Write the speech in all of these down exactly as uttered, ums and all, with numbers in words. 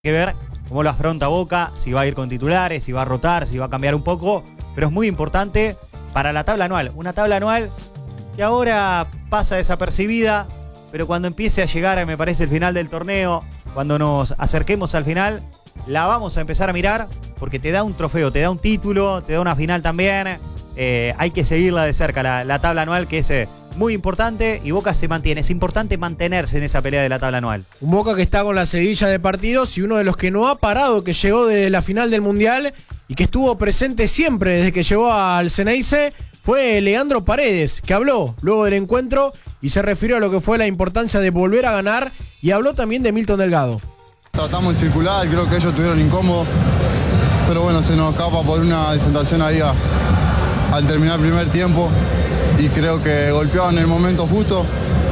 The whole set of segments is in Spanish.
que ver cómo lo afronta Boca, si va a ir con titulares, si va a rotar, si va a cambiar un poco, pero es muy importante para la tabla anual. Una tabla anual que ahora pasa desapercibida, pero cuando empiece a llegar, me parece, el final del torneo, cuando nos acerquemos al final, la vamos a empezar a mirar, porque te da un trofeo, te da un título, te da una final también. Eh, hay que seguirla de cerca, la, la tabla anual, que es eh, muy importante, y Boca se mantiene. Es importante mantenerse en esa pelea de la tabla anual. Un Boca que está con la seguilla de partidos y uno de los que no ha parado, que llegó de la final del Mundial y que estuvo presente siempre desde que llegó al Ceneice, fue Leandro Paredes, que habló luego del encuentro y se refirió a lo que fue la importancia de volver a ganar, y habló también de Milton Delgado. Tratamos de circular, creo que ellos estuvieron incómodos, pero bueno, se nos escapa por una desentación ahí a, al terminar el primer tiempo, y creo que golpeaban en el momento justo,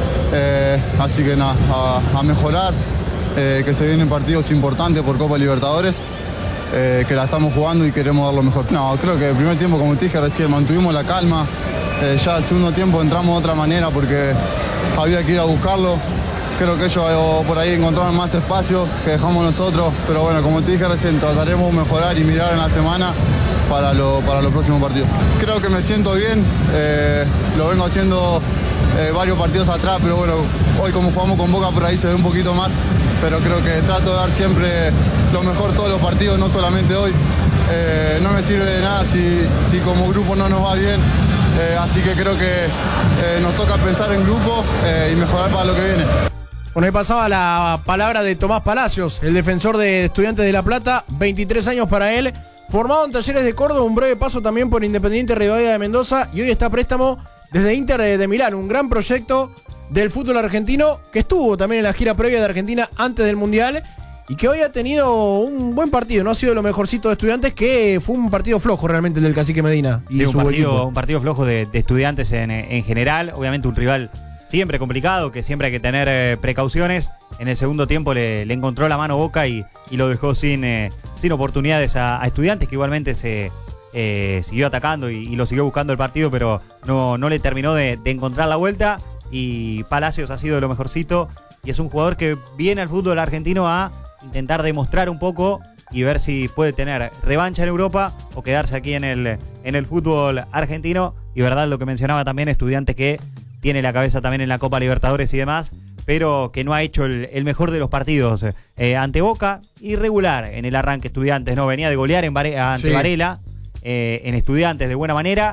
eh, así que nada, a, a mejorar, eh, que se vienen partidos importantes por Copa Libertadores, eh, que la estamos jugando y queremos dar lo mejor. No, creo que el primer tiempo, como te dije recién, mantuvimos la calma, eh, ya el segundo tiempo entramos de otra manera porque había que ir a buscarlo. Creo que ellos por ahí encontraron más espacios que dejamos nosotros, pero bueno, como te dije recién, trataremos de mejorar y mirar en la semana para, lo, para los próximos partidos. Creo que me siento bien, eh, lo vengo haciendo eh, varios partidos atrás, pero bueno, hoy como jugamos con Boca por ahí se ve un poquito más, pero creo que trato de dar siempre lo mejor todos los partidos, no solamente hoy. Eh, no me sirve de nada si, si como grupo no nos va bien, eh, así que creo que eh, nos toca pensar en grupo eh, y mejorar para lo que viene. Bueno, ahí pasaba la palabra de Tomás Palacios, el defensor de Estudiantes de La Plata, veintitrés años para él, formado en Talleres de Córdoba, un breve paso también por Independiente Rivadavia de Mendoza, y hoy está a préstamo desde Inter de Milán, un gran proyecto del fútbol argentino, que estuvo también en la gira previa de Argentina antes del Mundial, y que hoy ha tenido un buen partido. No ha sido lo mejorcito de Estudiantes, que fue un partido flojo realmente el del Cacique Medina y sí, su un partido, equipo. un partido flojo de, de Estudiantes en, en general, obviamente un rival siempre complicado, que siempre hay que tener eh, precauciones. En el segundo tiempo le, le encontró la mano Boca y, y lo dejó sin, eh, sin oportunidades a, a Estudiantes, que igualmente se eh, siguió atacando y, y lo siguió buscando el partido, pero no, no le terminó de, de encontrar la vuelta. Y Palacios ha sido de lo mejorcito, y es un jugador que viene al fútbol argentino a intentar demostrar un poco y ver si puede tener revancha en Europa o quedarse aquí en el, en el fútbol argentino. Y verdad lo que mencionaba también, Estudiantes que tiene la cabeza también en la Copa Libertadores y demás, pero que no ha hecho el, el mejor de los partidos eh, ante Boca. Irregular en el arranque Estudiantes, ¿no? Venía de golear en Vare- ante sí. Varela, eh, en Estudiantes de buena manera,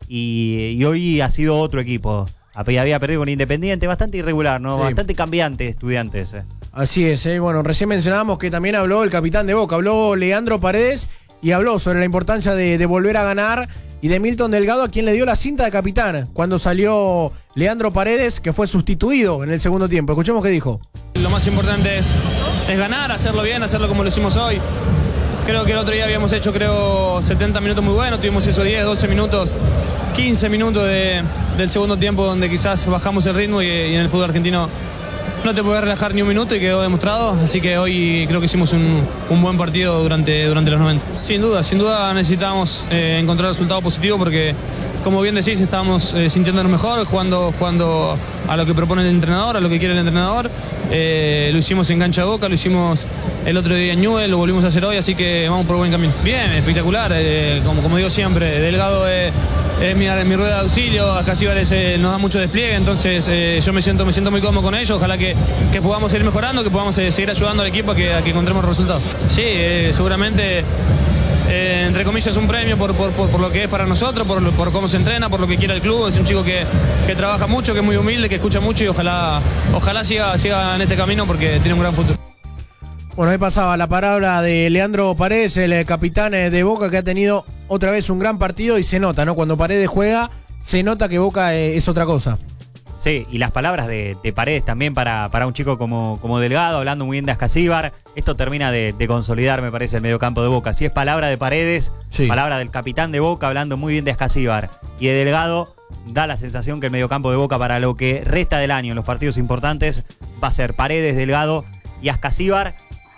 y, y hoy ha sido otro equipo. Había perdido con Independiente, bastante irregular, ¿no? Sí. Bastante cambiante Estudiantes. Eh. Así es, ¿eh? Bueno, recién mencionábamos que también habló el capitán de Boca, habló Leandro Paredes, y habló sobre la importancia de, de volver a ganar, y de Milton Delgado, a quien le dio la cinta de capitán cuando salió Leandro Paredes, que fue sustituido en el segundo tiempo. Escuchemos qué dijo. Lo más importante es, es ganar, hacerlo bien, hacerlo como lo hicimos hoy. Creo que el otro día habíamos hecho, creo, setenta minutos muy buenos, tuvimos esos diez, doce minutos, quince minutos de, del segundo tiempo donde quizás bajamos el ritmo, y, y en el fútbol argentino no te puedes relajar ni un minuto, y quedó demostrado. Así que hoy creo que hicimos un, un buen partido durante, durante los noventa. Sin duda, sin duda necesitamos eh, encontrar resultados positivos, porque como bien decís, estábamos eh, sintiéndonos mejor, jugando, jugando a lo que propone el entrenador, a lo que quiere el entrenador. Eh, lo hicimos en cancha de Boca, lo hicimos el otro día en Newell, lo volvimos a hacer hoy, así que vamos por buen camino. Bien, espectacular, eh, como, como digo siempre, Delgado es, es mi, mi rueda de auxilio, a Casíbares eh, nos da mucho despliegue, entonces eh, yo me siento, me siento muy cómodo con ellos. Ojalá que, que podamos seguir mejorando, que podamos eh, seguir ayudando al equipo a que, a que encontremos resultados. Sí, eh, seguramente... Eh, entre comillas, un premio por, por, por, por lo que es para nosotros, por, por cómo se entrena, por lo que quiere el club. Es un chico que, que trabaja mucho, que es muy humilde, que escucha mucho, y ojalá, ojalá siga, siga en este camino, porque tiene un gran futuro. Bueno, ahí pasaba la palabra de Leandro Paredes, el capitán de Boca, que ha tenido otra vez un gran partido, y se nota, ¿no? Cuando Paredes juega, se nota que Boca es otra cosa. Sí, y las palabras de, de Paredes también para, para un chico como, como Delgado, hablando muy bien de Ascasíbar. Esto termina de, de consolidar, me parece, el mediocampo de Boca. Si es palabra de Paredes, sí. Palabra del capitán de Boca, hablando muy bien de Ascasíbar y de Delgado, da la sensación que el mediocampo de Boca, para lo que resta del año en los partidos importantes, va a ser Paredes, Delgado y Ascasíbar.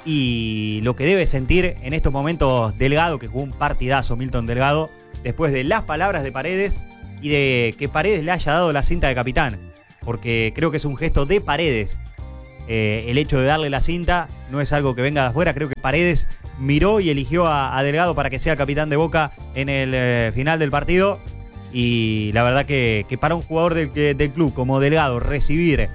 Y lo que debe sentir en estos momentos Delgado, que jugó un partidazo, Milton Delgado, después de las palabras de Paredes y de que Paredes le haya dado la cinta de capitán. Porque creo que es un gesto de Paredes eh, el hecho de darle la cinta no es algo que venga de afuera. Creo que Paredes miró y eligió a, a Delgado para que sea capitán de Boca en el eh, final del partido. Y la verdad que, que para un jugador del, del club como Delgado recibir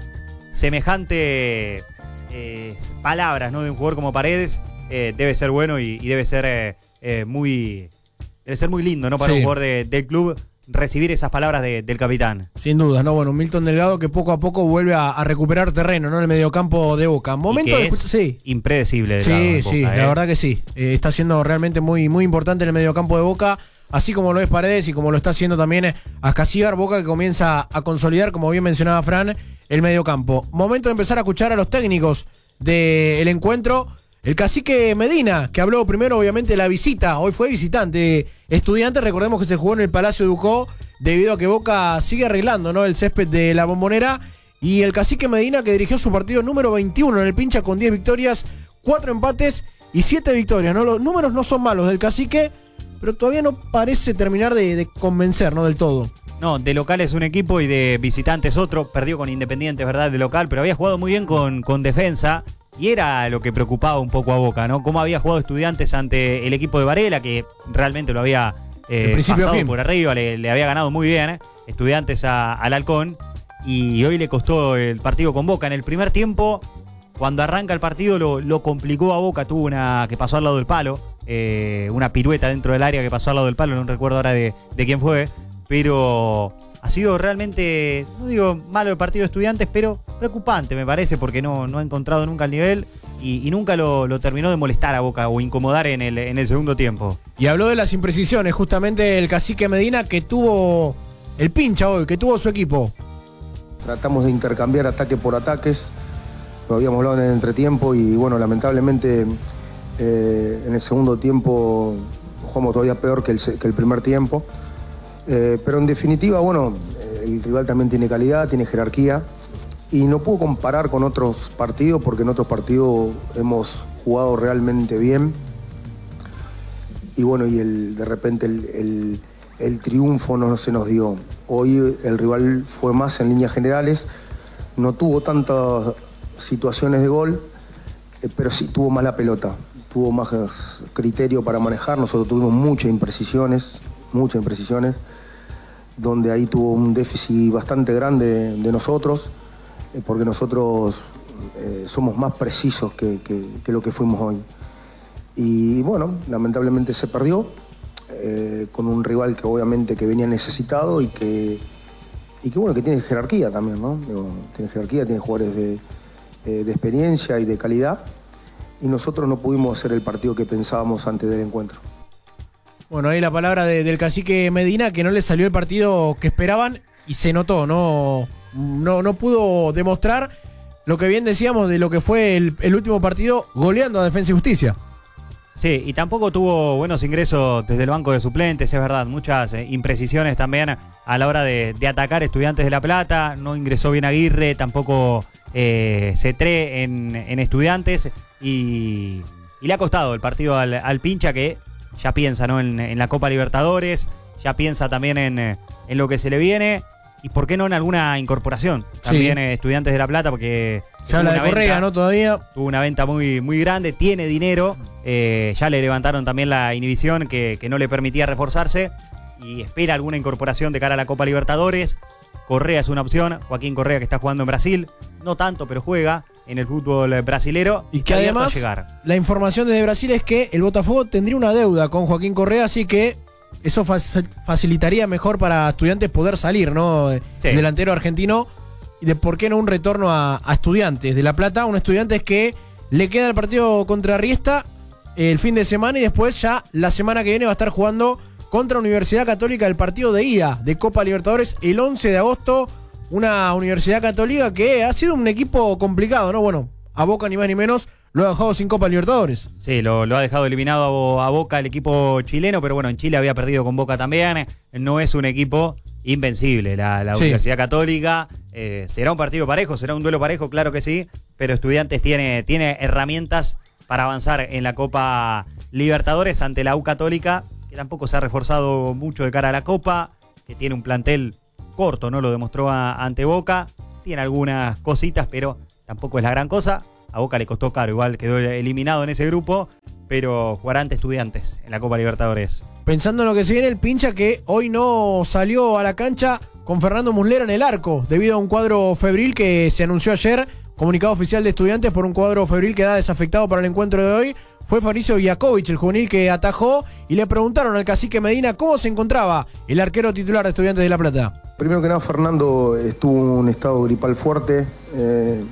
semejante eh, palabras, ¿no?, de un jugador como Paredes eh, debe ser bueno y, y debe ser eh, eh, muy debe ser muy lindo, ¿no?, para sí. un jugador de, del club recibir esas palabras de, del capitán. Sin duda, ¿no? Bueno, Milton Delgado que poco a poco vuelve a, a recuperar terreno, ¿no?, en el mediocampo de Boca. Momento de es sí. impredecible. Delgado sí, en sí, Boca, la ¿eh? verdad que sí. Eh, está siendo realmente muy, muy importante en el mediocampo de Boca, así como lo es Paredes y como lo está haciendo también Ascasíbar. Boca que comienza a consolidar, como bien mencionaba Fran, el mediocampo. Momento de empezar a escuchar a los técnicos del encuentro. El cacique Medina, que habló primero obviamente de la visita, hoy fue visitante Estudiantes, recordemos que se jugó en el Palacio de Ucó, debido a que Boca sigue arreglando, ¿no?, el césped de la Bombonera, y el cacique Medina que dirigió su partido número veintiuno en el Pincha con diez victorias, cuatro empates y siete victorias, ¿no? Los números no son malos del cacique, pero todavía no parece terminar de, de convencer, ¿no?, del todo. No, de local es un equipo y de visitantes otro. Perdió con Independiente, ¿verdad?, de local, pero había jugado muy bien con, con defensa. Y era lo que preocupaba un poco a Boca, ¿no? Cómo había jugado Estudiantes ante el equipo de Varela, que realmente lo había eh, pasado fin. por arriba, le, le había ganado muy bien, ¿eh? Estudiantes a, al Halcón. Y hoy le costó el partido con Boca. En el primer tiempo, cuando arranca el partido, lo, lo complicó a Boca. Tuvo una que pasó al lado del palo, eh, una pirueta dentro del área que pasó al lado del palo, no recuerdo ahora de, de quién fue. Pero ha sido realmente, no digo malo el partido de Estudiantes, pero preocupante me parece, porque no, no ha encontrado nunca el nivel y, y nunca lo, lo terminó de molestar a Boca o incomodar en el, en el segundo tiempo. Y habló de las imprecisiones, justamente el cacique Medina, que tuvo el pincha hoy, que tuvo su equipo. Tratamos de intercambiar ataque por ataques, lo habíamos hablado en el entretiempo y bueno, lamentablemente eh, en el segundo tiempo jugamos todavía peor que el, que el primer tiempo. Eh, pero en definitiva, bueno, el rival también tiene calidad, tiene jerarquía y no puedo comparar con otros partidos porque en otros partidos hemos jugado realmente bien y bueno, y el, de repente el, el, el triunfo no se nos dio. Hoy el rival fue más en líneas generales, no tuvo tantas situaciones de gol, eh, pero sí tuvo más la pelota, tuvo más criterio para manejar. Nosotros tuvimos muchas imprecisiones, muchas imprecisiones, donde ahí tuvo un déficit bastante grande de, de nosotros, eh, porque nosotros eh, somos más precisos que, que, que lo que fuimos hoy. Y bueno, lamentablemente se perdió, eh, con un rival que obviamente que venía necesitado y que, y que bueno, que tiene jerarquía también, ¿no? Digo, tiene jerarquía, tiene jugadores de, eh, de experiencia y de calidad, y nosotros no pudimos hacer el partido que pensábamos antes del encuentro. Bueno, ahí la palabra de, del cacique Medina, que no le salió el partido que esperaban y se notó, no, no, no pudo demostrar lo que bien decíamos de lo que fue el, el último partido goleando a Defensa y Justicia. Sí, y tampoco tuvo buenos ingresos desde el banco de suplentes, es verdad, muchas eh, imprecisiones también a la hora de, de atacar Estudiantes de La Plata. No ingresó bien Aguirre, tampoco eh, Cetré en, en Estudiantes y, y le ha costado el partido al, al Pincha, que ya piensa, ¿no?, en, en la Copa Libertadores, ya piensa también en, en lo que se le viene y por qué no en alguna incorporación también. Sí. Estudiantes de La Plata, porque ya la de Correa, ¿no? Todavía tuvo una venta muy, muy grande, tiene dinero, eh, ya le levantaron también la inhibición que, que no le permitía reforzarse y espera alguna incorporación de cara a la Copa Libertadores. Correa es una opción, Joaquín Correa, que está jugando en Brasil, no tanto, pero juega en el fútbol brasilero y que además la información desde Brasil es que el Botafogo tendría una deuda con Joaquín Correa, así que eso facilitaría mejor para Estudiantes poder salir, ¿no? Sí. El delantero argentino, y de por qué no un retorno a, a Estudiantes de La Plata, un Estudiantes que le queda el partido contra Riesta el fin de semana y después ya la semana que viene va a estar jugando contra Universidad Católica el partido de ida de Copa Libertadores el once de agosto. Una Universidad Católica que ha sido un equipo complicado, ¿no? Bueno, a Boca ni más ni menos lo ha dejado sin Copa Libertadores. Sí, lo, lo ha dejado eliminado a, a Boca el equipo chileno, pero bueno, en Chile había perdido con Boca también. No es un equipo invencible la, la sí. Universidad Católica. Eh, será un partido parejo, será un duelo parejo, claro que sí, pero Estudiantes tiene, tiene herramientas para avanzar en la Copa Libertadores ante la U Católica, que tampoco se ha reforzado mucho de cara a la Copa, que tiene un plantel corto, ¿no? Lo demostró a, ante Boca, tiene algunas cositas, pero tampoco es la gran cosa. A Boca le costó caro, igual quedó eliminado en ese grupo, pero jugará ante Estudiantes en la Copa Libertadores. Pensando en lo que se viene, el Pincha que hoy no salió a la cancha con Fernando Muslera en el arco, debido a un cuadro febril que se anunció ayer, comunicado oficial de Estudiantes por un cuadro febril que da desafectado para el encuentro de hoy. Fue Fabricio Iakovic, el juvenil que atajó, y le preguntaron al cacique Medina cómo se encontraba el arquero titular de Estudiantes de La Plata. Primero que nada, Fernando estuvo en un estado gripal fuerte. Eh,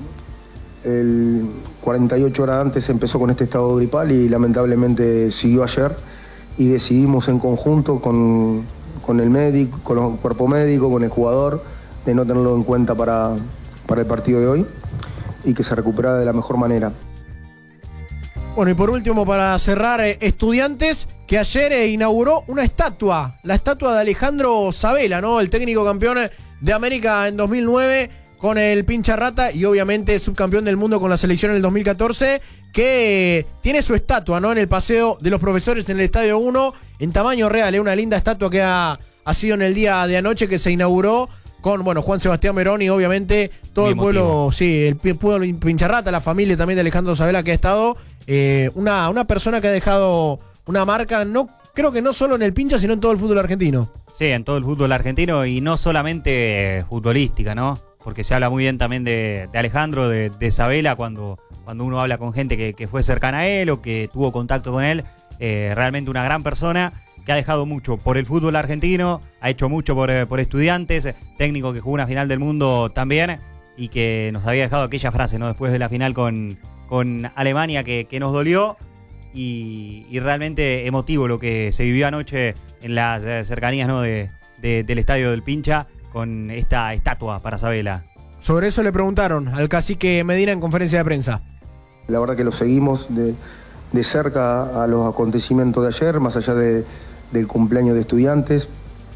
el cuarenta y ocho horas antes empezó con este estado gripal y lamentablemente siguió ayer. Y decidimos en conjunto con, con el médico, con el cuerpo médico, con el jugador, de no tenerlo en cuenta para, para el partido de hoy y que se recuperara de la mejor manera. Bueno, y por último, para cerrar, eh, Estudiantes, que ayer eh, inauguró una estatua, la estatua de Alejandro Sabela, ¿no? El técnico campeón de América en dos mil nueve con el Pincha Rata y obviamente subcampeón del mundo con la selección en el dos mil catorce, que tiene su estatua, ¿no? En el Paseo de los Profesores en el Estadio uno, en tamaño real, ¿eh? Una linda estatua que ha, ha sido en el día de anoche, que se inauguró con, bueno, Juan Sebastián Verón y obviamente todo Muy el pueblo, emotivo. sí, el pueblo Pincharrata, la familia también de Alejandro Sabela, que ha estado, eh, una, una persona que ha dejado una marca, no creo que no solo en el Pincha, sino en todo el fútbol argentino. Sí, en todo el fútbol argentino y no solamente futbolística, ¿no? Porque se habla muy bien también de, de Alejandro, de, de Sabela, cuando, cuando uno habla con gente que, que fue cercana a él o que tuvo contacto con él. Eh, realmente una gran persona que ha dejado mucho por el fútbol argentino, ha hecho mucho por, por Estudiantes, técnico que jugó una final del mundo también y que nos había dejado aquella frase, ¿no? Después de la final con, con Alemania que, que nos dolió y, y realmente emotivo lo que se vivió anoche en las cercanías, ¿no? de, de, del Estadio del Pincha con esta estatua para Sabela. Sobre eso le preguntaron al cacique Medina en conferencia de prensa. La verdad que lo seguimos de, de cerca a los acontecimientos de ayer, más allá de, del cumpleaños de Estudiantes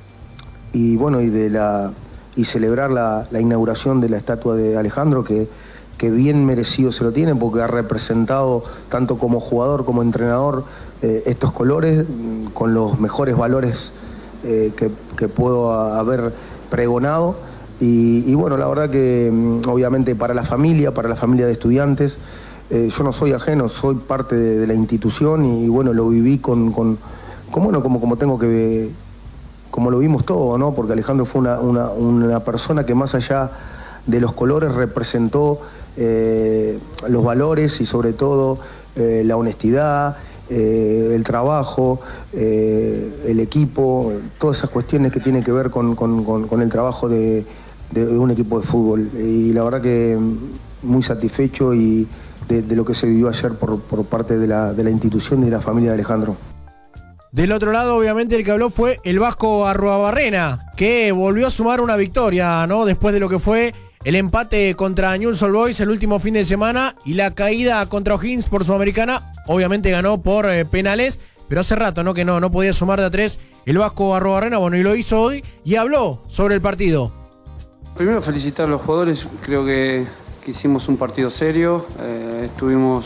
y bueno, y de la y celebrar la, la inauguración de la estatua de Alejandro, que, que bien merecido se lo tiene porque ha representado tanto como jugador como entrenador eh, estos colores con los mejores valores eh, que, que puedo haber pregonado. Y, y bueno, la verdad que obviamente para la familia, para la familia de Estudiantes, eh, yo no soy ajeno, soy parte de, de la institución y bueno, lo viví con, con, con bueno, como, como tengo que, como lo vimos todo, ¿no? Porque Alejandro fue una, una, una persona que más allá de los colores representó eh, los valores y sobre todo eh, la honestidad, eh, el trabajo, eh, el equipo, todas esas cuestiones que tienen que ver con, con, con, con el trabajo de, de, de un equipo de fútbol. Y la verdad que muy satisfecho y de, de lo que se vivió ayer por, por parte de la, de la institución y de la familia de Alejandro. Del otro lado, obviamente, el que habló fue el Vasco Arruabarrena, que volvió a sumar una victoria, ¿no? Después de lo que fue el empate contra Newell's Old Boys el último fin de semana y la caída contra O'Higgins por Sudamericana. Obviamente ganó por eh, penales, pero hace rato, ¿no? Que no, no podía sumar de a tres el Vasco Arruabarrena. Bueno, y lo hizo hoy y habló sobre el partido. Primero felicitar a los jugadores, creo que, que hicimos un partido serio, eh, estuvimos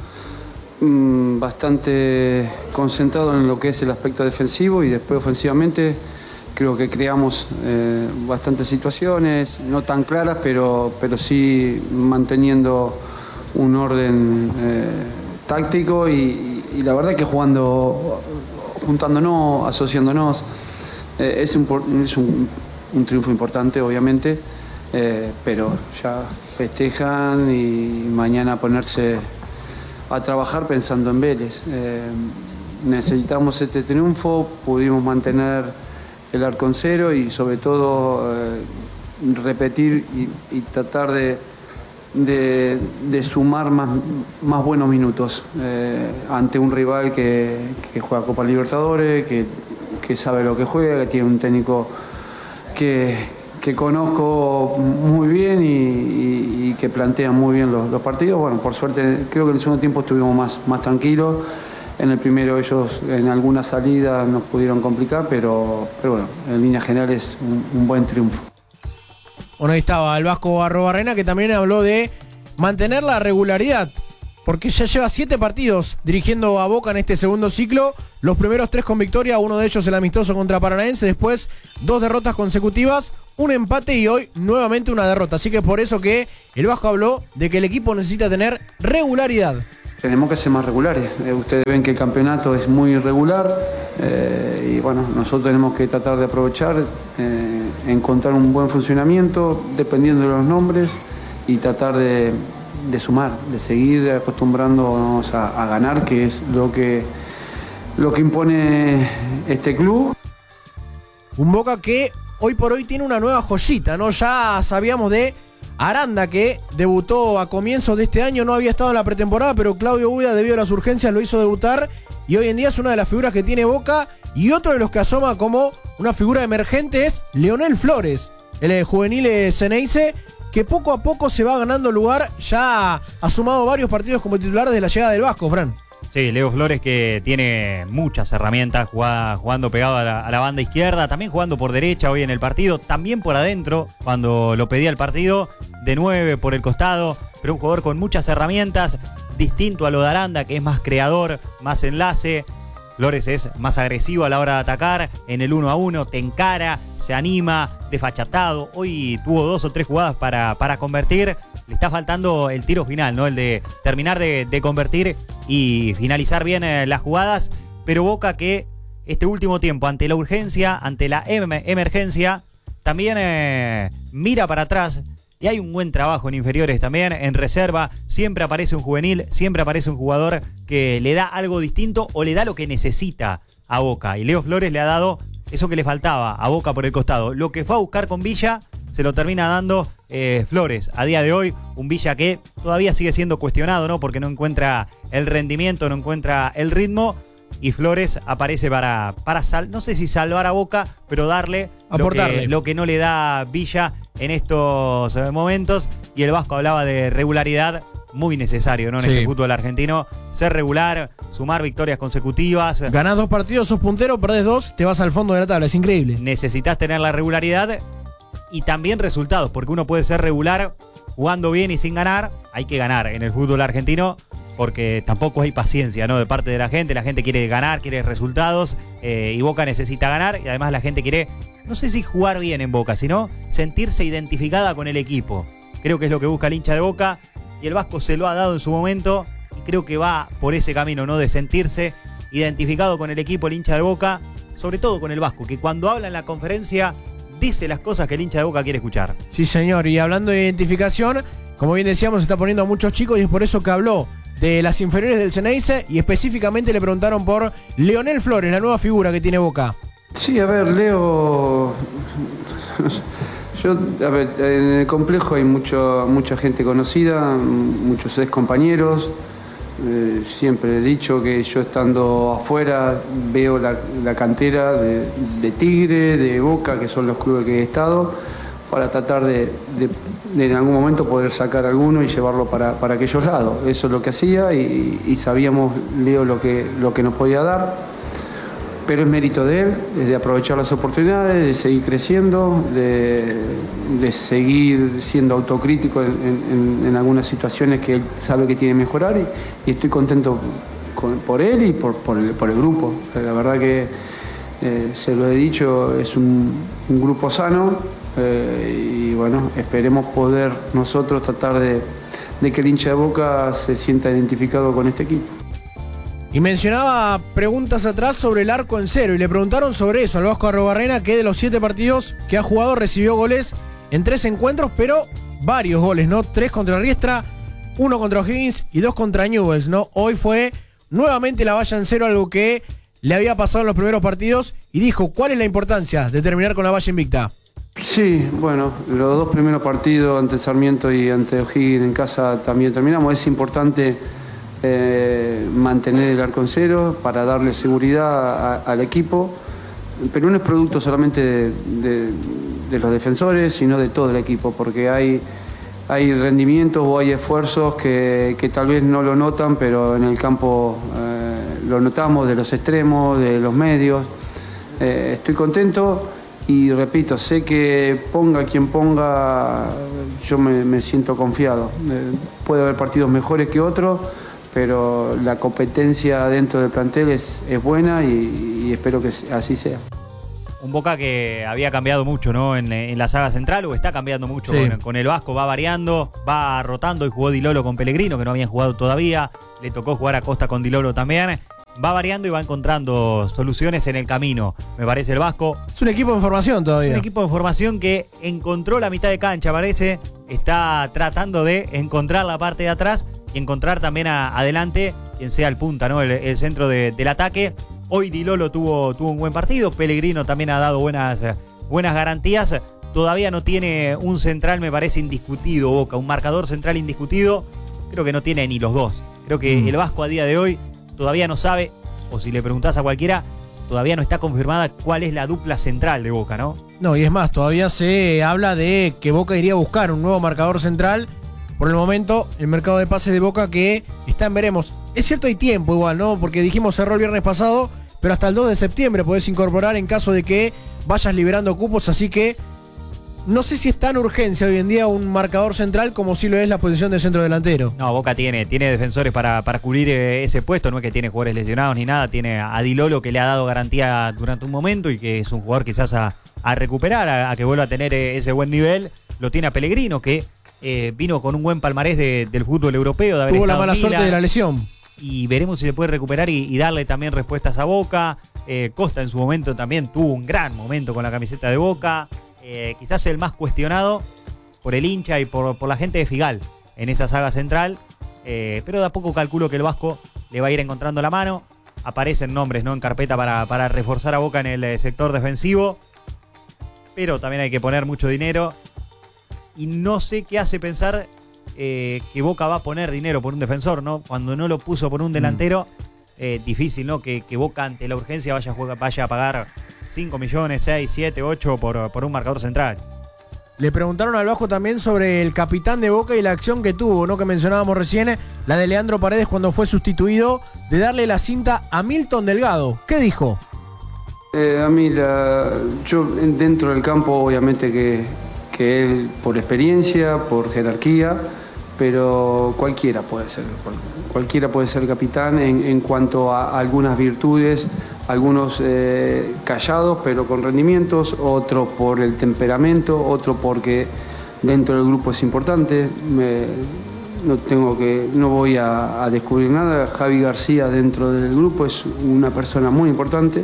mmm, bastante concentrados en lo que es el aspecto defensivo y después ofensivamente creo que creamos eh, bastantes situaciones, no tan claras, pero, pero sí manteniendo un orden eh, táctico y, y la verdad que jugando, juntándonos, asociándonos, eh, es, un, es un, un triunfo importante obviamente, eh, pero ya festejan y mañana ponerse a trabajar pensando en Vélez. Eh, necesitamos este triunfo, pudimos mantener el arco en cero y sobre todo eh, repetir y, y tratar de, de, de sumar más, más buenos minutos eh, ante un rival que, que juega Copa Libertadores, que, que sabe lo que juega, que tiene un técnico que, que conozco muy bien y, y, y que plantea muy bien los, los partidos. Bueno, por suerte creo que en el segundo tiempo estuvimos más, más tranquilos. En el primero ellos en alguna salida nos pudieron complicar, pero, pero bueno, en líneas generales un, un buen triunfo. Bueno, ahí estaba el Vasco Arruabarrena, que también habló de mantener la regularidad, porque ya lleva siete partidos dirigiendo a Boca en este segundo ciclo, los primeros tres con victoria, uno de ellos el amistoso contra Paranaense, después dos derrotas consecutivas, un empate y hoy nuevamente una derrota. Así que por eso que el Vasco habló de que el equipo necesita tener regularidad. Tenemos que ser más regulares. Eh, ustedes ven que el campeonato es muy irregular eh, y bueno, nosotros tenemos que tratar de aprovechar, eh, encontrar un buen funcionamiento dependiendo de los nombres y tratar de, de sumar, de seguir acostumbrándonos a, a ganar, que es lo que, lo que impone este club. Un Boca que hoy por hoy tiene una nueva joyita, ¿no? Ya sabíamos de Aranda, que debutó a comienzos de este año, no había estado en la pretemporada, pero Claudio Uida, debido a las urgencias, lo hizo debutar y hoy en día es una de las figuras que tiene Boca. Y otro de los que asoma como una figura emergente es Leonel Flores, el juvenil Ceneice, que poco a poco se va ganando lugar. Ya ha sumado varios partidos como titular desde la llegada del Vasco, Fran. Sí, Leo Flores, que tiene muchas herramientas, jugando, jugando pegado a la, a la banda izquierda, también jugando por derecha hoy en el partido, también por adentro cuando lo pedía el partido, de nueve por el costado, pero un jugador con muchas herramientas, distinto a lo de Aranda, que es más creador, más enlace. Flores es más agresivo a la hora de atacar, en el uno a uno, te encara, se anima, desfachatado. Hoy tuvo dos o tres jugadas para, para convertir. Le está faltando el tiro final, ¿no? El de terminar de, de convertir y finalizar bien eh, las jugadas. Pero Boca, que este último tiempo, ante la urgencia, ante la em emergencia, también eh, mira para atrás. Y hay un buen trabajo en inferiores también, en reserva. Siempre aparece un juvenil, siempre aparece un jugador que le da algo distinto o le da lo que necesita a Boca. Y Leo Flores le ha dado eso que le faltaba a Boca por el costado. Lo que fue a buscar con Villa, se lo termina dando eh, Flores. A día de hoy, un Villa que todavía sigue siendo cuestionado, ¿no? Porque no encuentra el rendimiento, no encuentra el ritmo. Y Flores aparece para, para sal, no sé si salvar a Boca, pero darle lo que, lo que no le da Villa en estos momentos. Y el Vasco hablaba de regularidad, muy necesario, ¿no? En sí. Este fútbol argentino, ser regular, sumar victorias consecutivas. Ganás dos partidos, sos puntero, perdés dos, te vas al fondo de la tabla, es increíble. Necesitas tener la regularidad y también resultados, porque uno puede ser regular jugando bien y sin ganar. Hay que ganar en el fútbol argentino, porque tampoco hay paciencia, ¿no? De parte de la gente. La gente quiere ganar, quiere resultados, eh, y Boca necesita ganar, y además la gente quiere, no sé si jugar bien en Boca, sino sentirse identificada con el equipo. Creo que es lo que busca el hincha de Boca, y el Vasco se lo ha dado en su momento, y creo que va por ese camino, ¿no? De sentirse identificado con el equipo, el hincha de Boca, sobre todo con el Vasco, que cuando habla en la conferencia dice las cosas que el hincha de Boca quiere escuchar. Sí, señor, y hablando de identificación, como bien decíamos, se está poniendo a muchos chicos, y es por eso que habló de las inferiores del Ceneice, y específicamente le preguntaron por Leonel Flores, la nueva figura que tiene Boca. Sí, a ver, Leo, yo, a ver, en el complejo hay mucho, mucha gente conocida, muchos ex compañeros. Eh, siempre he dicho que yo estando afuera veo la, la cantera de, de Tigre, de Boca, que son los clubes que he estado, para tratar de, de, de en algún momento poder sacar alguno y llevarlo para, para aquellos lados. Eso es lo que hacía, y, y sabíamos, Leo, lo que, lo que nos podía dar. Pero es mérito de él, de aprovechar las oportunidades, de seguir creciendo, de, de seguir siendo autocrítico en, en, en algunas situaciones que él sabe que tiene que mejorar, y, y estoy contento con, por él y por, por, el, por el grupo. La verdad que, eh, se lo he dicho, es un, un grupo sano, eh, y bueno, esperemos poder nosotros tratar de, de que el hincha de Boca se sienta identificado con este equipo. Y mencionaba preguntas atrás sobre el arco en cero, y le preguntaron sobre eso al Vasco Arrobarrena, que de los siete partidos que ha jugado recibió goles en tres encuentros, pero varios goles, ¿no? Tres contra Riestra, uno contra O'Higgins y dos contra Newell's, ¿no? Hoy fue nuevamente la valla en cero, algo que le había pasado en los primeros partidos, y dijo cuál es la importancia de terminar con la valla invicta. Sí, bueno, los dos primeros partidos ante Sarmiento y ante O'Higgins en casa también terminamos. Es importante Eh, mantener el arco en cero para darle seguridad a, al equipo, pero no es producto solamente de, de, de los defensores, sino de todo el equipo, porque hay, hay rendimientos o hay esfuerzos que, que tal vez no lo notan, pero en el campo eh, lo notamos, de los extremos, de los medios. Eh, estoy contento y repito, sé que ponga quien ponga, yo me, me siento confiado. Eh, puede haber partidos mejores que otros, pero la competencia dentro del plantel es, es buena, y, y espero que así sea. Un Boca que había cambiado mucho, ¿no? En, en la saga central, o está cambiando mucho Sí. con, con el Vasco, va variando, va rotando y jugó Di Lolo con Pellegrino, que no habían jugado todavía. Le tocó jugar a Costa con Di Lolo también. Va variando y va encontrando soluciones en el camino, me parece el Vasco. Es un equipo en formación todavía. Un equipo de formación que encontró la mitad de cancha, parece. Está tratando de encontrar la parte de atrás y encontrar también a, adelante quien sea el punta, ¿no? El, el centro de, del ataque. Hoy Di Lolo tuvo, tuvo un buen partido. Pellegrino también ha dado buenas, buenas garantías. Todavía no tiene un central, me parece, indiscutido, Boca. Un marcador central indiscutido. Creo que no tiene ni los dos. Creo que mm. el Vasco a día de hoy todavía no sabe, o si le preguntás a cualquiera, todavía no está confirmada cuál es la dupla central de Boca, ¿no? No, y es más, todavía se habla de que Boca iría a buscar un nuevo marcador central. Por el momento, el mercado de pases de Boca que está en veremos. Es cierto, hay tiempo igual, ¿no? Porque dijimos cerró el viernes pasado, pero hasta el dos de septiembre podés incorporar en caso de que vayas liberando cupos, así que no sé si es tan urgencia hoy en día un marcador central como si lo es la posición de centro delantero. No, Boca tiene, tiene defensores para, para cubrir ese puesto, no es que tiene jugadores lesionados ni nada, tiene a Di Lolo que le ha dado garantía durante un momento y que es un jugador quizás a, a recuperar, a, a que vuelva a tener ese buen nivel. Lo tiene a Pellegrino, que eh, vino con un buen palmarés de, del fútbol europeo. De haber Tuvo la estado mala en Milan, suerte de la lesión. Y veremos si se puede recuperar y, y darle también respuestas a Boca. Eh, Costa en su momento también tuvo un gran momento con la camiseta de Boca. Eh, quizás el más cuestionado por el hincha y por, por la gente de Figal en esa saga central, eh, pero de a poco calculo que el Vasco le va a ir encontrando la mano. Aparecen nombres, ¿no?, en carpeta para, para reforzar a Boca en el eh, sector defensivo, pero también hay que poner mucho dinero y no sé qué hace pensar eh, que Boca va a poner dinero por un defensor, ¿no? Cuando no lo puso por un delantero, eh, difícil, ¿no? Que, que Boca ante la urgencia vaya a, jugar, vaya a pagar cinco millones, seis, siete, ocho por, por un marcador central. Le preguntaron al Vasco también sobre el capitán de Boca y la acción que tuvo, ¿no?, que mencionábamos recién, la de Leandro Paredes cuando fue sustituido, de darle la cinta a Milton Delgado. ¿Qué dijo? Eh, a mí, la, yo dentro del campo, obviamente que, que él, por experiencia, por jerarquía, pero cualquiera puede ser, cualquiera puede ser capitán en, en cuanto a algunas virtudes, algunos eh, callados pero con rendimientos, otros por el temperamento, otros porque dentro del grupo es importante. Me, no tengo que, no voy a, a descubrir nada. Javi García dentro del grupo es una persona muy importante.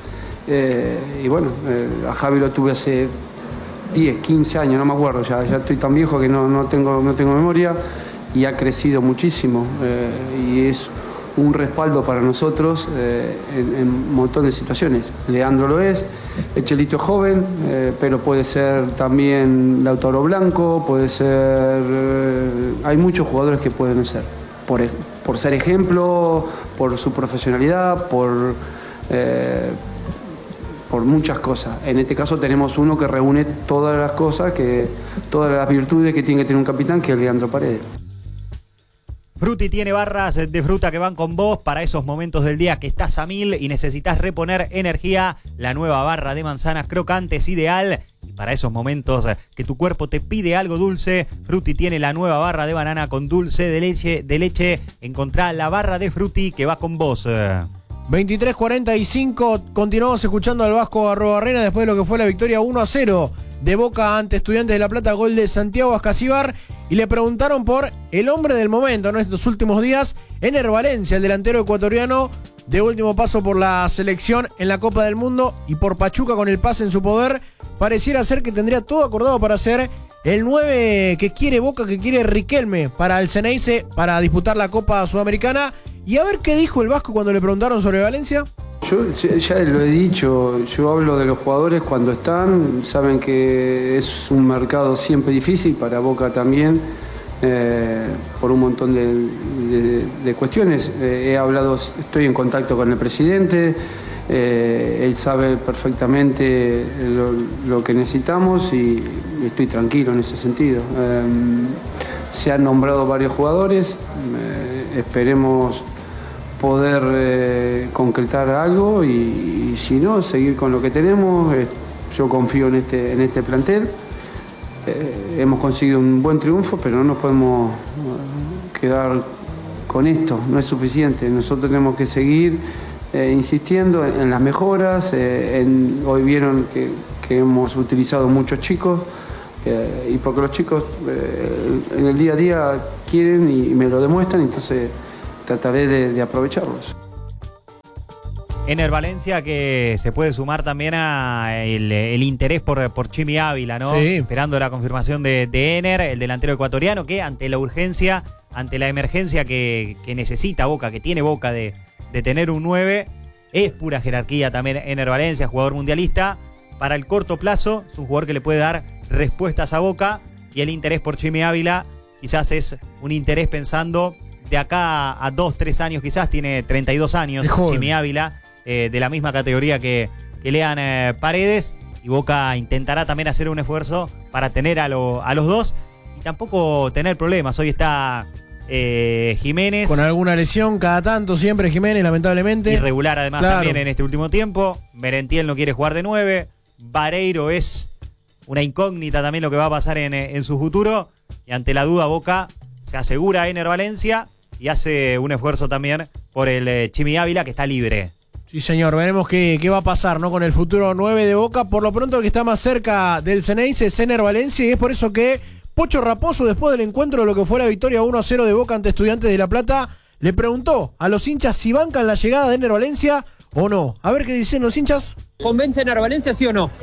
Eh, y bueno, eh, a Javi lo tuve hace diez, quince años, no me acuerdo, ya, ya estoy tan viejo que no, no, tengo, no tengo memoria, y ha crecido muchísimo eh, y es un respaldo para nosotros eh, en, en un montón de situaciones. Leandro lo es, el Chelito es joven, eh, pero puede ser también Lautaro Blanco, puede ser... Eh, hay muchos jugadores que pueden ser, por, por ser ejemplo, por su profesionalidad, por... Eh, por muchas cosas. En este caso tenemos uno que reúne todas las cosas, que todas las virtudes que tiene que tener un capitán, que es Leandro Paredes. Frutti tiene barras de fruta que van con vos para esos momentos del día que estás a mil y necesitas reponer energía. La nueva barra de manzanas crocante es ideal. Y para esos momentos que tu cuerpo te pide algo dulce, Frutti tiene la nueva barra de banana con dulce de leche. De leche. Encontrá la barra de Frutti que va con vos. veintitrés cuarenta y cinco, continuamos escuchando al Vasco Arrobarrena después de lo que fue la victoria uno a cero de Boca ante Estudiantes de La Plata, gol de Santiago Ascasíbar, y le preguntaron por el hombre del momento, ¿no?, en estos últimos días, Ener Valencia, el delantero ecuatoriano de último paso por la selección en la Copa del Mundo y por Pachuca con el pase en su poder. Pareciera ser que tendría todo acordado para ser el nueve que quiere Boca, que quiere Riquelme para el Ceneice, para disputar la Copa Sudamericana. Y a ver qué dijo el Vasco cuando le preguntaron sobre Valencia. Yo ya lo he dicho, yo hablo de los jugadores cuando están, saben que es un mercado siempre difícil, para Boca también, eh, por un montón de, de, de cuestiones. Eh, he hablado, estoy en contacto con el presidente, eh, él sabe perfectamente lo, lo que necesitamos y estoy tranquilo en ese sentido. Eh, se han nombrado varios jugadores, eh, esperemos poder eh, concretar algo y, y si no, seguir con lo que tenemos. Eh, yo confío en este, en este plantel. Eh, hemos conseguido un buen triunfo, pero no nos podemos quedar con esto, no es suficiente. Nosotros tenemos que seguir eh, insistiendo en, en las mejoras. Eh, en, hoy vieron que, que hemos utilizado muchos chicos. Eh, y porque los chicos eh, en el día a día quieren y me lo demuestran, entonces trataré de, de aprovecharlos. Ener Valencia, que se puede sumar también a el, el interés por, por Chimi Ávila, ¿no? Sí. Esperando la confirmación de, de Ener, el delantero ecuatoriano, que ante la urgencia, ante la emergencia que, que necesita Boca, que tiene Boca de, de tener un nueve, es pura jerarquía también Ener Valencia, jugador mundialista. Para el corto plazo, es un jugador que le puede dar respuestas a Boca, y el interés por Chimi Ávila quizás es un interés pensando de acá a dos, tres años, quizás tiene treinta y dos años Chimi Ávila, eh, de la misma categoría que, que Lean eh, Paredes, y Boca intentará también hacer un esfuerzo para tener a, lo, a los dos y tampoco tener problemas. Hoy está eh, Jiménez. Con alguna lesión cada tanto, siempre Jiménez, lamentablemente. Irregular además Claro. también en este último tiempo. Merentiel no quiere jugar de nueve. Vareiro es una incógnita también lo que va a pasar en, en su futuro. Y ante la duda, Boca se asegura a Ener Valencia y hace un esfuerzo también por el eh, Chimi Ávila, que está libre. Sí, señor, veremos qué, qué va a pasar, ¿no? Con el futuro nueve de Boca. Por lo pronto, el que está más cerca del Ceneice es Ener Valencia, y es por eso que Pocho Raposo, después del encuentro de lo que fue la victoria uno a cero de Boca ante Estudiantes de La Plata, le preguntó a los hinchas si bancan la llegada de Ener Valencia o no. A ver qué dicen los hinchas. ¿Convence Ener Valencia, sí o no?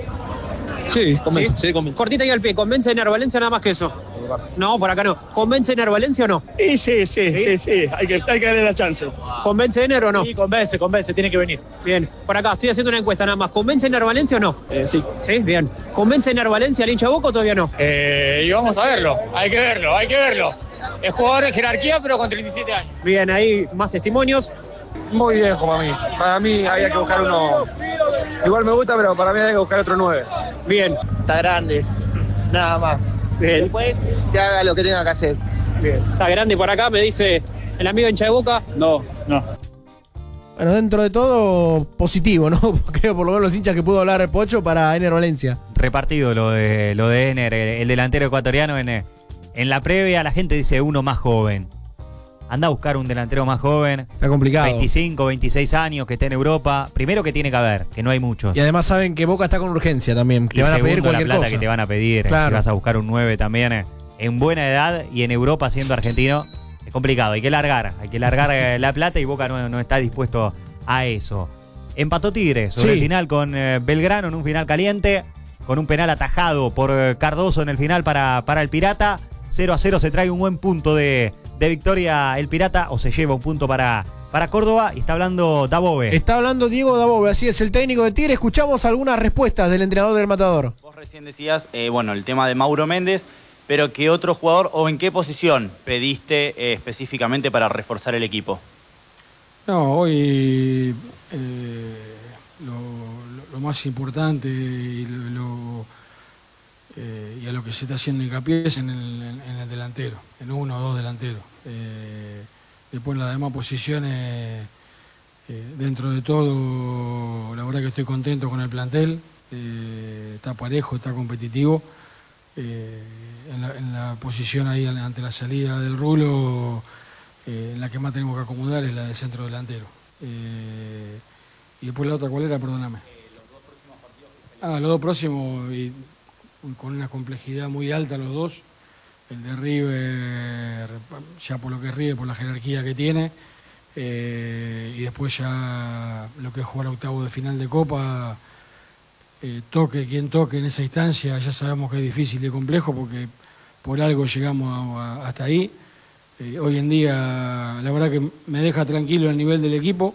Sí, convence, ¿Sí? sí, convence. Cortita y al pie, ¿convence Ener Valencia nada más que eso? No, por acá no. ¿Convence Ener Valencia o no? Sí, sí, sí, sí, sí, sí. Hay, que, hay que darle la chance. ¿Convence Ener o no? Sí, convence, convence, tiene que venir. Bien, por acá estoy haciendo una encuesta nada más. ¿Convence Ener Valencia o no? Eh, sí. Sí, bien. ¿Convence Ener Valencia al hincha Boca o todavía no? Eh, y vamos a verlo, hay que verlo, hay que verlo. Es jugador de jerarquía, pero con treinta y siete años. Bien, ahí más testimonios. Muy viejo para mí. Para mí había que buscar uno. Igual me gusta, pero para mí hay que buscar otro nueve. Bien, Está grande, nada más. bien, Después que haga lo que tenga que hacer. bien. Está grande por acá, me dice el amigo hincha de Boca. No, no. Bueno, dentro de todo, positivo, ¿no? Creo por lo menos los hinchas que pudo hablar Pocho para Ener Valencia. Repartido lo de, lo de Ener, el, el delantero ecuatoriano. En, en la previa la gente dice uno más joven. Anda a buscar un delantero más joven. Está complicado. veinticinco, veintiséis años, que esté en Europa. Primero que tiene que haber, que no hay muchos. Y además saben que Boca está con urgencia también. Te Y van a pedir segundo, cualquier la plata cosa. que te van a pedir. Claro. Si vas a buscar un nueve también eh, en buena edad y en Europa siendo argentino, es complicado. Hay que largar, hay que largar eh, la plata, y Boca no, no está dispuesto a eso. Empató Tigre sobre Sí. el final con eh, Belgrano en un final caliente, con un penal atajado por eh, Cardoso en el final para, para el Pirata. cero a cero, se trae un buen punto de, de victoria el Pirata, o se lleva un punto para, para Córdoba, y está hablando Dabove. Está hablando Diego Dabove, así es, el técnico de Tigre. Escuchamos algunas respuestas del entrenador del Matador. Vos recién decías, eh, bueno, el tema de Mauro Méndez, pero ¿qué otro jugador o en qué posición pediste eh, específicamente para reforzar el equipo? No, hoy eh, lo, lo- lo más importante y, lo, lo, eh, y a lo que se está haciendo hincapié es en el, en- en el delantero, en uno o dos delanteros. Eh, después en las demás posiciones, eh, dentro de todo, la verdad que estoy contento con el plantel, eh, está parejo, está competitivo. Eh, en, la, en la posición ahí ante la salida del Rulo, eh, en la que más tenemos que acomodar es la del centro delantero. Eh, y después la otra, ¿cuál era? Perdóname. Ah, los dos próximos, y con una complejidad muy alta los dos. El de River, ya por lo que es River, por la jerarquía que tiene. Eh, y después ya lo que es jugar octavo de final de Copa. Eh, toque quien toque en esa instancia, ya sabemos que es difícil y complejo porque por algo llegamos a- a- hasta ahí. Eh, hoy en día la verdad que me deja tranquilo el nivel del equipo.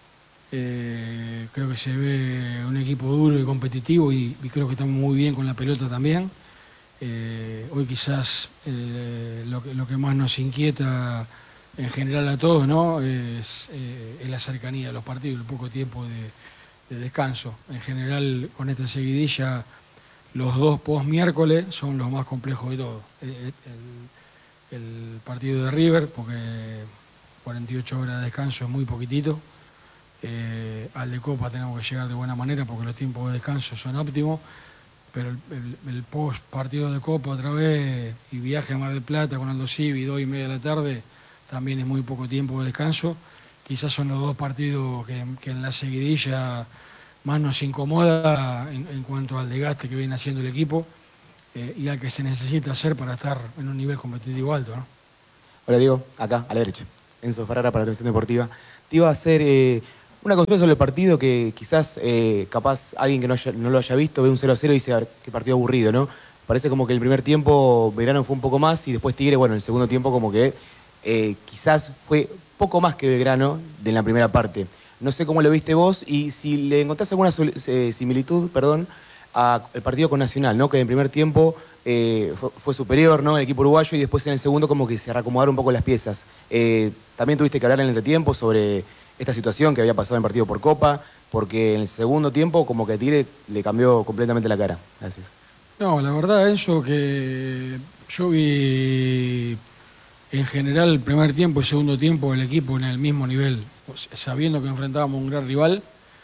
Eh, creo que se ve un equipo duro y competitivo y, y creo que estamos muy bien con la pelota también. Eh, hoy quizás eh, lo, que, lo que más nos inquieta en general a todos, ¿no? es, eh, es la cercanía de los partidos, el poco tiempo de de descanso. En general, con esta seguidilla, los dos post-miércoles son los más complejos de todos. El, el- el partido de River, porque cuarenta y ocho horas de descanso es muy poquitito. Eh, al de Copa tenemos que llegar de buena manera porque los tiempos de descanso son óptimos. Pero el, el- el post-partido de Copa otra vez y viaje a Mar del Plata con Aldo Civi, dos y media de la tarde, también es muy poco tiempo de descanso. quizás son los dos partidos que, que en la seguidilla más nos incomoda en, en cuanto al desgaste que viene haciendo el equipo eh, y al que se necesita hacer para estar en un nivel competitivo alto, ¿no? Hola Diego, acá a la derecha. Enzo Ferrara para la Televisión Deportiva. Te iba a hacer eh, una consulta sobre el partido que quizás, eh, capaz, alguien que no, haya, no lo haya visto ve un cero a cero y dice, a ver, qué partido aburrido, ¿no? Parece como que el primer tiempo Belgrano fue un poco más y después Tigre, bueno, en el segundo tiempo como que eh, quizás fue poco más que Belgrano de la primera parte. No sé cómo lo viste vos y si le encontrás alguna eh, similitud, perdón, al partido con Nacional, ¿no? Que en el primer tiempo eh, fue, fue superior, ¿no? El equipo uruguayo y después en el segundo como que se reacomodaron un poco las piezas. Eh, también tuviste que hablar en el entretiempo sobre esta situación que había pasado en el partido por Copa, porque en el segundo tiempo como que Tigre le cambió completamente la cara. Gracias. No, la verdad, Enzo, que yo vi en general el primer tiempo y segundo tiempo el equipo en el mismo nivel, sabiendo que enfrentábamos a un gran rival,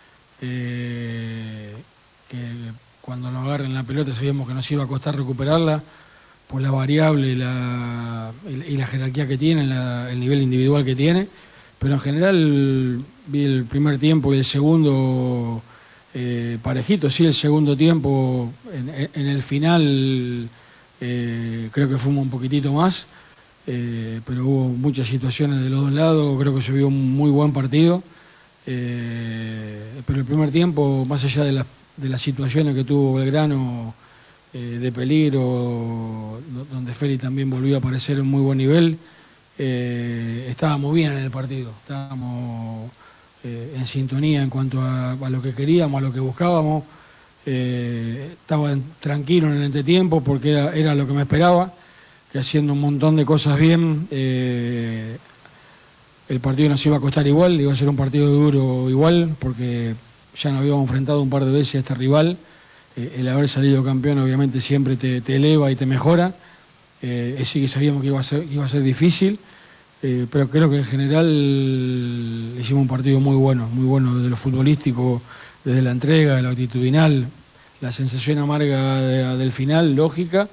eh, que cuando nos agarren la pelota sabíamos que nos iba a costar recuperarla por la variable y la, y la jerarquía que tiene, la, el nivel individual que tiene, pero en general vi el primer tiempo y el segundo eh, parejito, sí, el segundo tiempo en, en el final eh, creo que fuimos un poquitito más, eh, pero hubo muchas situaciones de los dos lados, creo que se vio un muy buen partido, eh, pero el primer tiempo, más allá de las de las situaciones que tuvo Belgrano eh, de peligro, donde Feli también volvió a aparecer en muy buen nivel, eh, estábamos bien en el partido, estábamos eh, en sintonía en cuanto a, a lo que queríamos, a lo que buscábamos, eh, estaba tranquilo en el entretiempo porque era, era lo que me esperaba, que haciendo un montón de cosas bien, eh, el partido nos iba a costar igual, iba a ser un partido duro igual, porque ya nos habíamos enfrentado un par de veces a este rival. Eh, el haber salido campeón obviamente siempre te, te eleva y te mejora. Eh, sí que sabíamos que iba a ser, iba a ser difícil, eh, pero creo que en general hicimos un partido muy bueno, muy bueno desde lo futbolístico, desde la entrega, de lo actitudinal, la sensación amarga de, del final, lógica,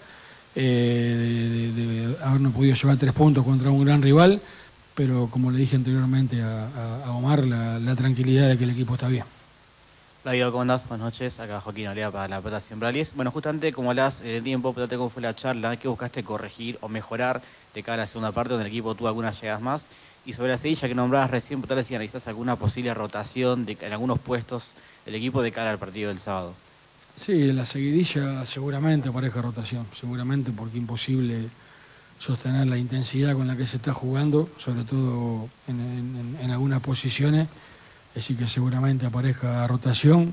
eh, de, de, de habernos podido llevar tres puntos contra un gran rival, pero como le dije anteriormente a, a, a Omar, la, la tranquilidad de que el equipo está bien. Hola Diego, ¿cómo andás? Buenas noches, acá Joaquín Olea para La Plata Sembralies. Bueno, justamente como hablas en el tiempo, pero cómo fue la charla, ¿qué buscaste corregir o mejorar de cara a la segunda parte donde el equipo tuvo algunas llegadas más? Y sobre la seguilla que nombrabas recién, tal vez si analizás alguna posible rotación de, en algunos puestos del equipo de cara al partido del sábado. Sí, en la seguidilla seguramente aparezca rotación, seguramente porque es imposible sostener la intensidad con la que se está jugando, sobre todo en, en, en algunas posiciones. Así que seguramente aparezca rotación.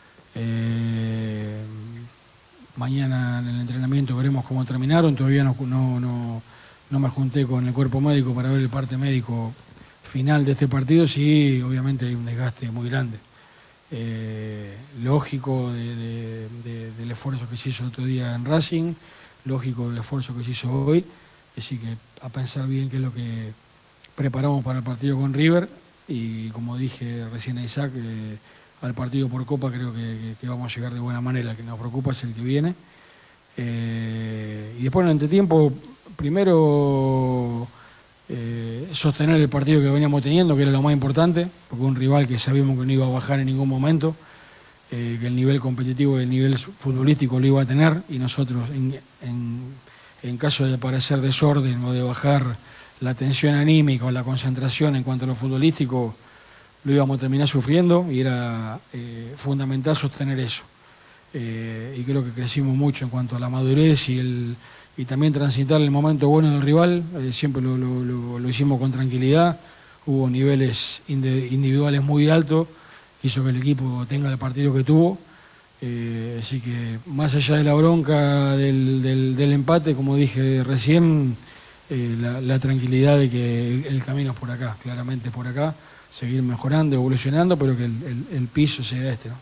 Eh, mañana en el entrenamiento veremos cómo terminaron. Todavía no, no, no, no me junté con el cuerpo médico para ver el parte médico final de este partido. Sí, obviamente hay un desgaste muy grande. Eh, lógico de, de, de, del esfuerzo que se hizo el otro día en Racing, lógico del esfuerzo que se hizo hoy. Así que a pensar bien qué es lo que preparamos para el partido con River. Y como dije recién a Isaac, eh, al partido por Copa creo que, que, que vamos a llegar de buena manera. El que nos preocupa es el que viene. Eh, y después en el entretiempo, primero eh, sostener el partido que veníamos teniendo, que era lo más importante, porque un rival que sabíamos que no iba a bajar en ningún momento, eh, que el nivel competitivo y el nivel futbolístico lo iba a tener, y nosotros en, en, en caso de parecer desorden o de bajar la tensión anímica o la concentración en cuanto a lo futbolístico, lo íbamos a terminar sufriendo y era eh, fundamental sostener eso. Eh, y creo que crecimos mucho en cuanto a la madurez y, el, y también transitar el momento bueno del rival, eh, siempre lo, lo, lo, lo hicimos con tranquilidad, hubo niveles individuales muy altos, que hizo que el equipo tenga el partido que tuvo, eh, así que más allá de la bronca del, del, del empate, como dije recién, Eh, la, la tranquilidad de que el, el camino es por acá, claramente es por acá, seguir mejorando, evolucionando, pero que el, el, el piso sea este, ¿no?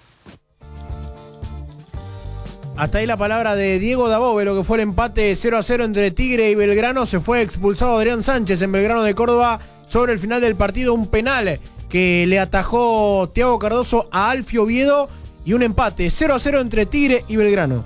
Hasta ahí la palabra de Diego Dabove, lo que fue el empate cero a cero entre Tigre y Belgrano. Se fue expulsado Adrián Sánchez en Belgrano de Córdoba sobre el final del partido, un penal que le atajó Thiago Cardoso a Alfio Oviedo y un empate cero a cero entre Tigre y Belgrano.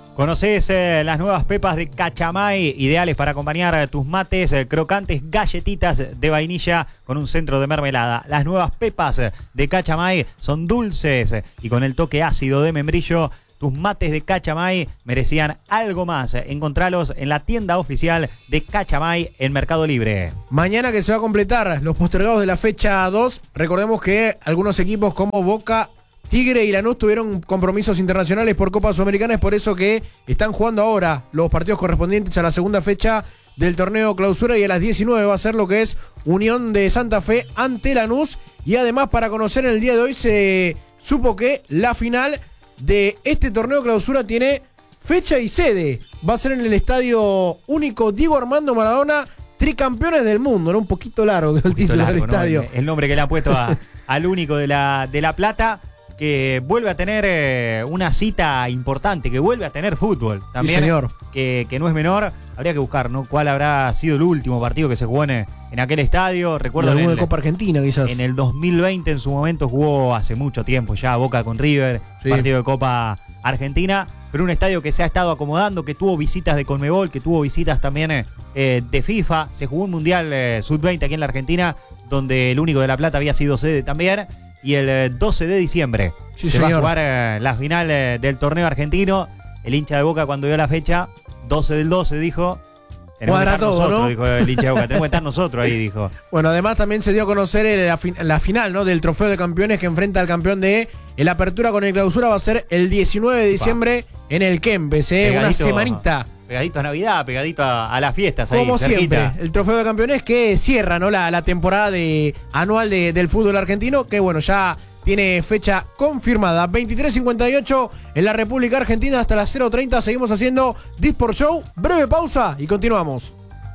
¿Conocés eh, las nuevas pepas de Cachamay? Ideales para acompañar tus mates, eh, crocantes galletitas de vainilla con un centro de mermelada. Las nuevas pepas de Cachamay son dulces y con el toque ácido de membrillo. Tus mates de Cachamay merecían algo más. Encontralos en la tienda oficial de Cachamay en Mercado Libre. Mañana que se va a completar los postergados de la fecha dos. Recordemos que algunos equipos como Boca, Tigre y Lanús tuvieron compromisos internacionales por Copa Sudamericana. Es por eso que están jugando ahora los partidos correspondientes a la segunda fecha del torneo clausura. Y a las diecinueve va a ser lo que es Unión de Santa Fe ante Lanús. Y además, para conocer el día de hoy, se supo que la final de este torneo clausura tiene fecha y sede. Va a ser en el Estadio Único Diego Armando Maradona, tricampeones del mundo, ¿no? Un poquito largo el título largo, del estadio. ¿no? El, el nombre que le han puesto a, al Único de la, de la Plata, que vuelve a tener eh, una cita importante, que vuelve a tener fútbol también. Sí, señor. Que, que no es menor. Habría que buscar, ¿no? ¿Cuál habrá sido el último partido que se jugó en, en aquel estadio? Recuerdo alguno en el, de Copa Argentina, quizás. En el dos mil veinte, en su momento, jugó hace mucho tiempo ya Boca con River, sí. Partido de Copa Argentina, pero un estadio que se ha estado acomodando, que tuvo visitas de Conmebol, que tuvo visitas también eh, de FIFA. Se jugó un Mundial eh, sub veinte aquí en la Argentina, donde el Único de la Plata había sido sede también. Y el doce de diciembre sí, se señor. va a jugar eh, la final eh, del torneo argentino. El hincha de Boca, cuando dio la fecha, doce del doce, dijo. Tenemos Cuadra que estar todo, nosotros, ¿no? dijo el hincha de Boca. Tenemos que estar nosotros ahí, dijo. Bueno, además también se dio a conocer el, la, fin, la final, ¿no? Del trofeo de campeones que enfrenta al campeón de el Apertura con el Clausura. Va a ser el diecinueve de diciembre Va. en el Kempes, ¿eh? Una semanita. Pegadito a Navidad, pegadito a, a las fiestas. Ahí, como cerquita. Siempre, el trofeo de campeones que cierra, ¿no? la, la temporada de, anual de, del fútbol argentino, que bueno, ya tiene fecha confirmada. veintitrés cincuenta y ocho en la República Argentina, hasta las cero treinta seguimos haciendo Disport Show. Breve pausa y continuamos.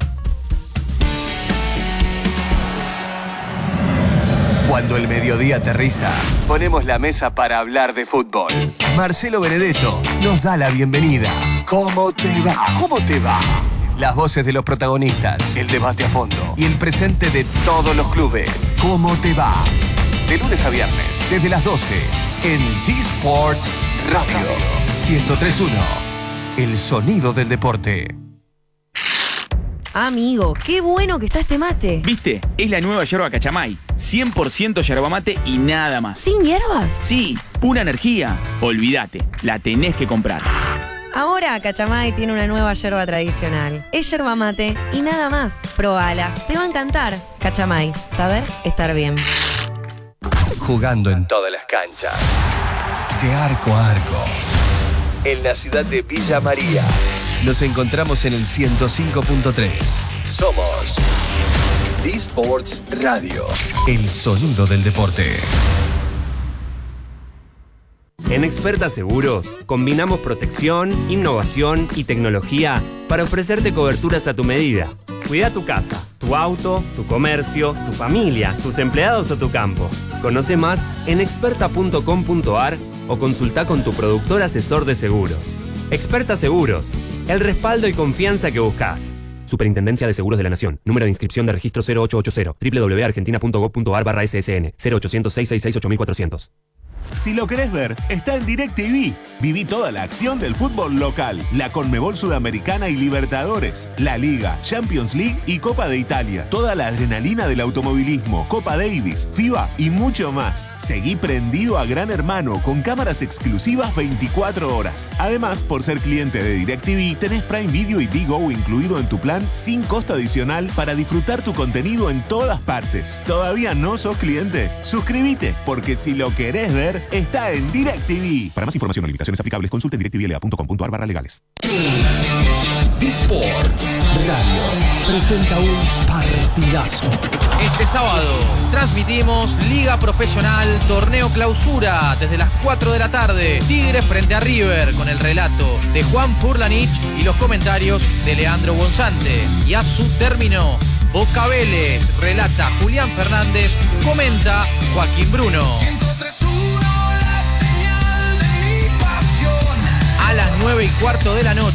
Cuando el mediodía aterriza, ponemos la mesa para hablar de fútbol. Marcelo Benedetto nos da la bienvenida. ¿Cómo te va? ¿Cómo te va? Las voces de los protagonistas, el debate a fondo y el presente de todos los clubes. ¿Cómo te va? De lunes a viernes, desde las doce, en D-Sports Radio. ciento tres punto uno, el sonido del deporte. Amigo, qué bueno que está este mate. ¿Viste? Es la nueva yerba Cachamay. cien por ciento yerba mate y nada más. ¿Sin hierbas? Sí, pura energía. Olvídate, la tenés que comprar. Ahora Cachamay tiene una nueva yerba tradicional. Es yerba mate y nada más. Probala, te va a encantar. Cachamay, saber estar bien. Jugando en todas las canchas. De arco a arco. En la ciudad de Villa María. Nos encontramos en el ciento cinco punto tres. Somos D-Sports Radio. El sonido del deporte. En Experta Seguros, combinamos protección, innovación y tecnología para ofrecerte coberturas a tu medida. Cuida tu casa, tu auto, tu comercio, tu familia, tus empleados o tu campo. Conoce más en experta punto com punto a r o consulta con tu productor asesor de seguros. Experta Seguros, el respaldo y confianza que buscas. Superintendencia de Seguros de la Nación. Número de inscripción de registro cero ocho ocho cero. doble u doble u doble u punto argentina punto gov punto a r barra S S N. cero ochocientos, seiscientos sesenta y seis, ocho mil cuatrocientos. Si lo querés ver, está en DirecTV. Viví toda la acción del fútbol local, la Conmebol Sudamericana y Libertadores, la Liga, Champions League y Copa de Italia. Toda la adrenalina del automovilismo, Copa Davis, FIBA y mucho más. Seguí prendido a Gran Hermano con cámaras exclusivas veinticuatro horas. Además, por ser cliente de DirecTV, tenés Prime Video y Digo incluido en tu plan sin costo adicional para disfrutar tu contenido en todas partes. ¿Todavía no sos cliente? Suscríbete, porque si lo querés ver, está en DirecTV. Para más información o limitaciones aplicables, consulte directvla punto com punto a r barra legales. D-Sports Radio presenta un partidazo. Este sábado transmitimos Liga Profesional Torneo Clausura desde las cuatro de la tarde. Tigres frente a River con el relato de Juan Furlanich y los comentarios de Leandro Bonzante. Y a su término, Boca Vélez relata Julián Fernández, comenta Joaquín Bruno. A las nueve y cuarto de la noche.